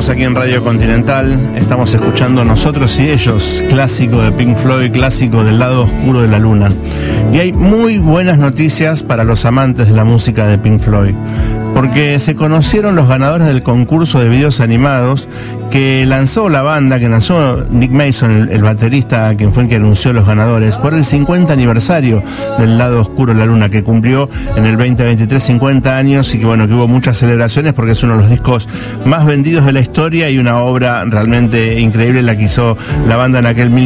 Estamos aquí en Radio Continental, estamos escuchando Nosotros y Ellos, clásico de Pink Floyd, clásico del lado oscuro de la luna. Y hay muy buenas noticias para los amantes de la música de Pink Floyd, porque se conocieron los ganadores del concurso de videos animados que lanzó la banda, que lanzó Nick Mason, el baterista, quien fue el que anunció los ganadores, por el 50 aniversario del lado oscuro de la luna, que cumplió en el 2023 50 años y que bueno, que hubo muchas celebraciones porque es uno de los discos más vendidos de la historia y una obra realmente increíble la que hizo la banda en aquel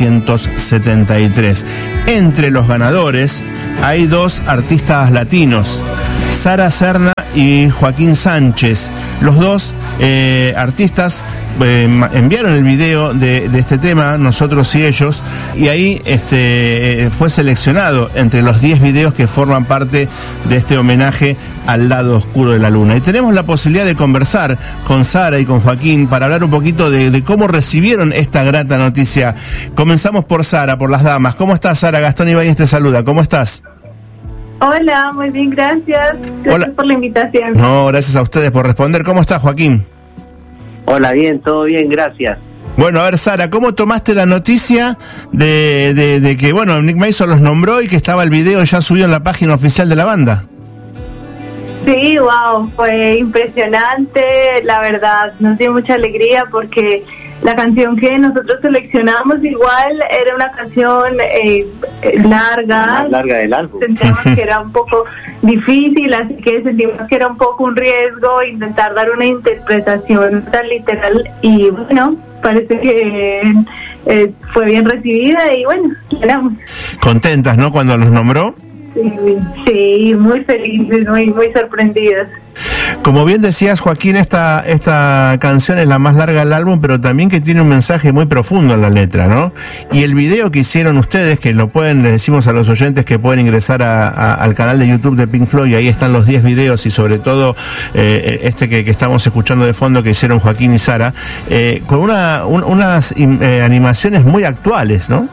1973. Entre los ganadores hay dos artistas latinos, Sara Serna y Joaquín Sánchez. Los dos artistas enviaron el video de este tema, Nosotros y Ellos, y ahí fue seleccionado entre los 10 videos que forman parte de este homenaje al lado oscuro de la luna. Y tenemos la posibilidad de conversar con Sara y con Joaquín para hablar un poquito de cómo recibieron esta grata noticia. Comenzamos por Sara, por las damas. ¿Cómo estás, Sara? Gastón Ibáñez te saluda. ¿Cómo estás? Hola, muy bien, gracias. Gracias por la invitación. No, gracias a ustedes por responder. ¿Cómo estás, Joaquín? Hola, bien, todo bien, gracias. Bueno, a ver, Sara, ¿cómo tomaste la noticia de que, bueno, Nick Mason los nombró y que estaba el video ya subido en la página oficial de la banda? Sí, wow, fue impresionante, la verdad, nos dio mucha alegría porque la canción que nosotros seleccionamos igual era una canción larga. Más larga del álbum. Sentimos que era un poco difícil, así que sentimos que era un poco un riesgo intentar dar una interpretación tan literal y bueno, parece que fue bien recibida y bueno, ganamos. ¿Contentas, no, cuando los nombró? Sí, muy felices, muy sorprendidas. Como bien decías, Joaquín, esta canción es la más larga del álbum, pero también que tiene un mensaje muy profundo en la letra, ¿no? Y el video que hicieron ustedes, que lo pueden, le decimos a los oyentes que pueden ingresar al canal de YouTube de Pink Floyd, y ahí están los 10 videos y sobre todo que estamos escuchando de fondo que hicieron Joaquín y Sara, con unas animaciones muy actuales, ¿no?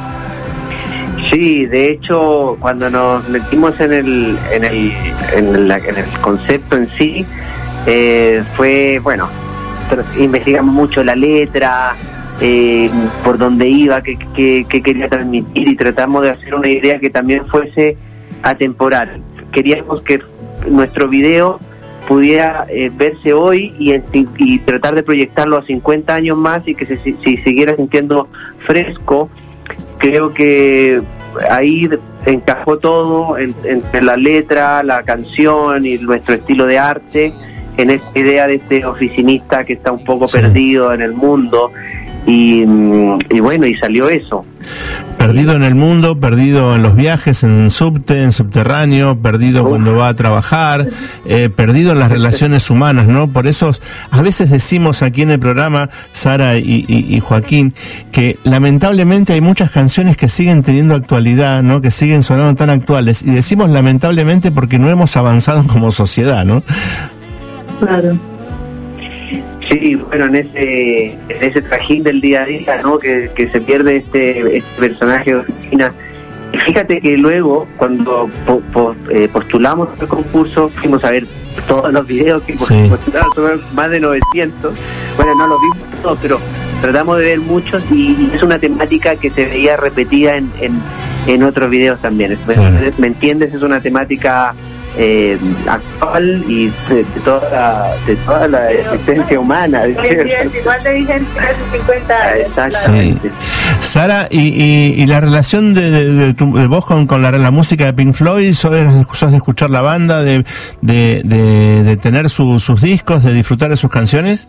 Sí, de hecho, cuando nos metimos en el concepto en sí, fue, bueno, investigamos mucho la letra, por dónde iba, qué quería transmitir y tratamos de hacer una idea que también fuese atemporal. Queríamos que nuestro video pudiera verse hoy y tratar de proyectarlo a 50 años más y que se siguiera sintiendo fresco. Creo que ahí encajó todo entre la letra, la canción y nuestro estilo de arte en esta idea de este oficinista que está un poco perdido en el mundo y bueno, y salió eso. Perdido en el mundo, perdido en los viajes, en subte, en subterráneo, perdido cuando va a trabajar, perdido en las relaciones humanas, ¿no? Por eso a veces decimos aquí en el programa, Sara y Joaquín, que lamentablemente hay muchas canciones que siguen teniendo actualidad, ¿no? Que siguen sonando tan actuales, y decimos lamentablemente porque no hemos avanzado como sociedad, ¿no? Claro. Sí, bueno, en ese trajín del día a día, ¿no? Que se pierde este personaje de oficina. Y fíjate que luego, cuando postulamos el concurso, fuimos a ver todos los videos que postulamos, son más de 900. Bueno, no los vimos todos, pero tratamos de ver muchos y es una temática que se veía repetida en otros videos también. ¿Me entiendes? Es una temática actual y de toda la existencia humana. Igual de vigente hace 50 años. Exactamente. Sí. Sara, y la relación de vos con la música de Pink Floyd, ¿sos de escuchar la banda, de tener sus discos, de disfrutar de sus canciones?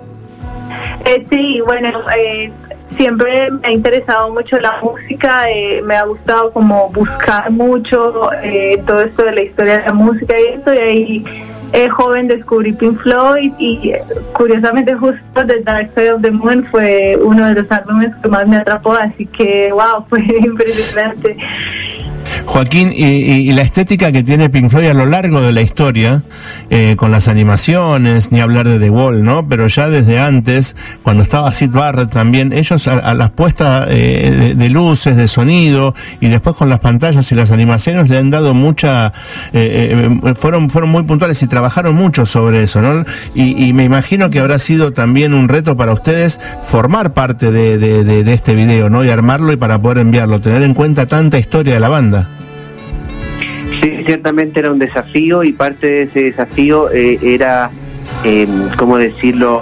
Sí, bueno, siempre me ha interesado mucho la música, me ha gustado como buscar mucho todo esto de la historia de la música y esto, y ahí joven descubrí Pink Floyd y curiosamente justo The Dark Side of the Moon fue uno de los álbumes que más me atrapó, así que wow, fue impresionante. Joaquín, y la estética que tiene Pink Floyd a lo largo de la historia, con las animaciones, ni hablar de The Wall, ¿no? Pero ya desde antes, cuando estaba Syd Barrett también, ellos a las puestas de luces, de sonido, y después con las pantallas y las animaciones le han dado mucha, fueron muy puntuales y trabajaron mucho sobre eso, ¿no? Y me imagino que habrá sido también un reto para ustedes formar parte de este video, ¿no? Y armarlo y para poder enviarlo, tener en cuenta tanta historia de la banda. Sí, ciertamente era un desafío, y parte de ese desafío era, ¿cómo decirlo?,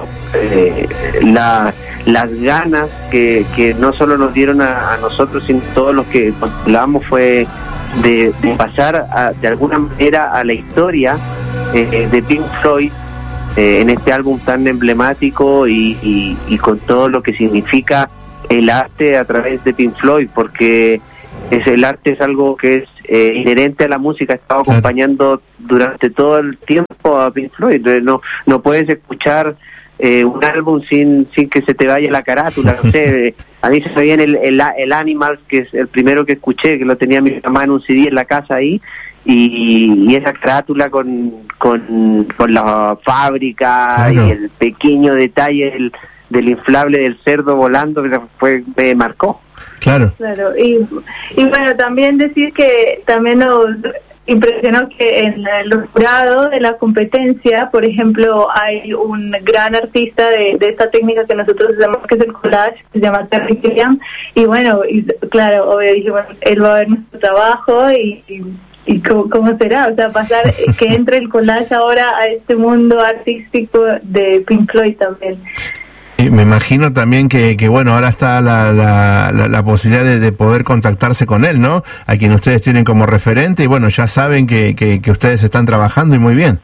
las ganas que no solo nos dieron a nosotros, sino todos los que postulábamos, fue de pasar de alguna manera a la historia de Pink Floyd en este álbum tan emblemático y con todo lo que significa el arte a través de Pink Floyd, porque el arte es algo que es inherente a la música, ha estado acompañando durante todo el tiempo a Pink Floyd. No puedes escuchar un álbum sin que se te vaya la carátula, no sé. A mí se me viene el Animals, que es el primero que escuché, que lo tenía mi mamá en un CD en la casa ahí, y esa carátula con la fábrica, claro, y el pequeño detalle del inflable del cerdo volando, que me marcó. Claro. Y bueno, también decir que también nos impresionó que en el jurado de la competencia, por ejemplo, hay un gran artista de esta técnica que nosotros hacemos, que es el collage, que se llama Terry Gilliam, y bueno, claro, obvio, dije, bueno, él va a ver nuestro trabajo y cómo será, o sea, pasar que entre el collage ahora a este mundo artístico de Pink Floyd también. Me imagino también que bueno, ahora está la posibilidad de poder contactarse con él, ¿no? A quien ustedes tienen como referente, y bueno, ya saben que ustedes están trabajando y muy bien.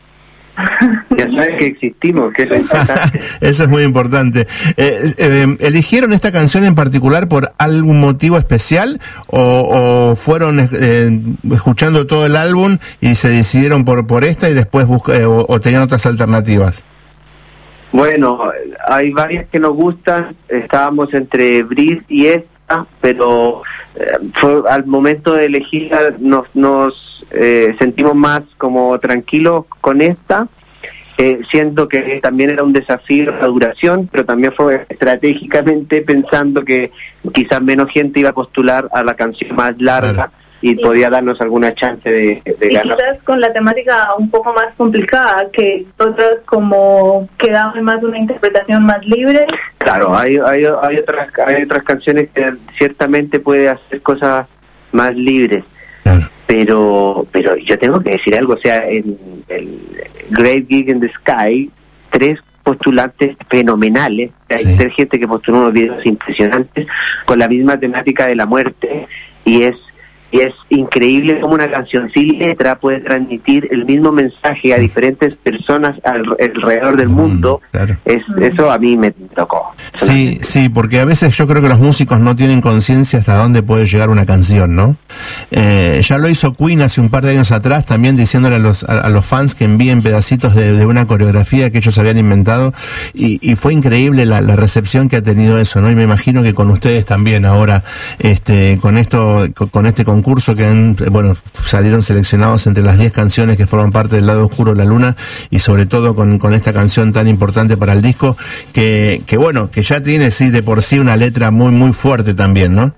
Ya saben que existimos, que eso es importante. Eso es muy importante. ¿Eligieron esta canción en particular por algún motivo especial o fueron escuchando todo el álbum y se decidieron por esta y después o tenían otras alternativas? Bueno, hay varias que nos gustan, estábamos entre Breathe y esta, pero al momento de elegirla nos sentimos más como tranquilos con esta, siento que también era un desafío la duración, pero también fue estratégicamente pensando que quizás menos gente iba a postular a la canción más larga. Claro. Y podía darnos alguna chance de ganar. Quizás con la temática un poco más complicada, que otras como que daban más una interpretación más libre. Claro, hay otras canciones que ciertamente puede hacer cosas más libres. Claro. Pero yo tengo que decir algo, o sea, en el Great Gig in the Sky, 3 postulantes fenomenales, hay 3 gente que postuló unos videos impresionantes con la misma temática de la muerte, y es increíble cómo una canción sin letra puede transmitir el mismo mensaje a diferentes personas alrededor del mundo. Claro. Eso a mí me tocó. Sí, porque a veces yo creo que los músicos no tienen conciencia hasta dónde puede llegar una canción, ¿no? Ya lo hizo Queen hace un par de años atrás, también diciéndole a los fans que envíen pedacitos de una coreografía que ellos habían inventado, y fue increíble la recepción que ha tenido eso, ¿no? Y me imagino que con ustedes también ahora, con este concurso que salieron seleccionados entre las 10 canciones que forman parte del lado oscuro de la luna, y sobre todo con esta canción tan importante para el disco, que ya tiene de por sí una letra muy muy fuerte también, ¿no?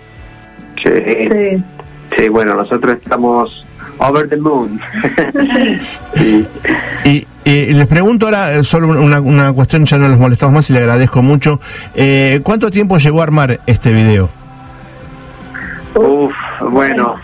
Sí, bueno, nosotros estamos over the moon. Y les pregunto ahora solo una cuestión, ya no les molestamos más y le agradezco mucho. ¿Cuánto tiempo llevó a armar este video? Bueno,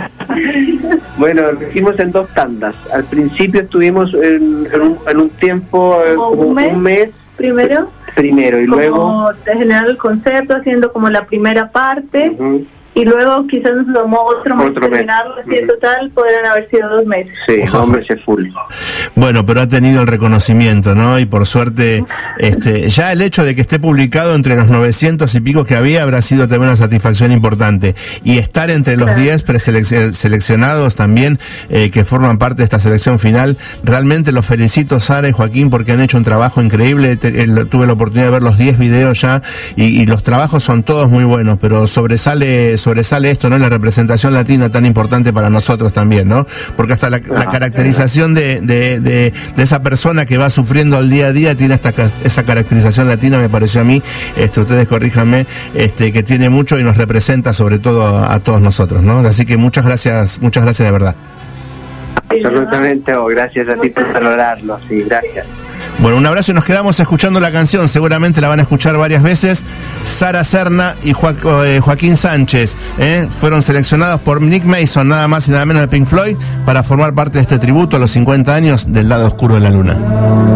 lo hicimos en 2 tandas. Al principio estuvimos en un tiempo como un mes primero, y como luego de generar el concepto, haciendo como la primera parte, y luego quizás nos tomó otro mes terminarlo, así en total podrían haber sido 2 meses. Sí, 2 meses full. Bueno, pero ha tenido el reconocimiento, ¿no? Y por suerte, ya el hecho de que esté publicado entre los 900 y pico que había habrá sido también una satisfacción importante. Y estar entre los 10 preseleccionados también, que forman parte de esta selección final, realmente los felicito, Sara y Joaquín, porque han hecho un trabajo increíble. Tuve la oportunidad de ver los 10 videos ya, y los trabajos son todos muy buenos, pero sobresale sobresale esto, ¿no? La representación latina tan importante para nosotros también, ¿no? Porque hasta la caracterización de esa persona que va sufriendo al día a día tiene esa caracterización latina, me pareció a mí, ustedes corríjanme, que tiene mucho y nos representa sobre todo a todos nosotros, ¿no? Así que muchas gracias de verdad. Absolutamente, gracias a ti por valorarlo, sí, gracias. Bueno, un abrazo y nos quedamos escuchando la canción, seguramente la van a escuchar varias veces. Sara Serna y Joaquín Sánchez fueron seleccionados por Nick Mason, nada más y nada menos de Pink Floyd, para formar parte de este tributo a los 50 años del lado oscuro de la luna.